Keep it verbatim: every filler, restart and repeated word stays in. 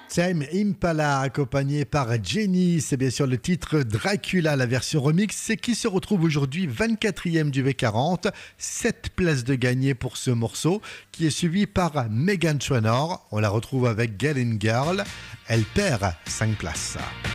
Tame Impala accompagné par Jenny, c'est bien sûr le titre Dracula, la version remix, qui se retrouve aujourd'hui vingt-quatrième du V quarante, sept places de gagné pour ce morceau, qui est suivi par Meghan Trainor, on la retrouve avec Getting Girl, elle perd cinq places.